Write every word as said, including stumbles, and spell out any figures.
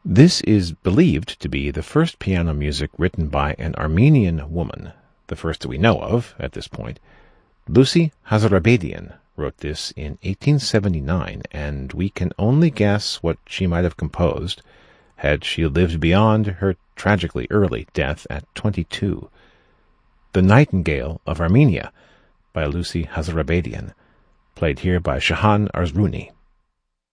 This is believed to be the first piano music written by an Armenian woman, the first that we know of at this point. Lucy Hazarabedian wrote this in eighteen seventy-nine, and we can only guess what she might have composed had she lived beyond her tragically early death at twenty-two. The Nightingale of Armenia by Lucy Hazarabedian, played here by Shahan Arzrouni.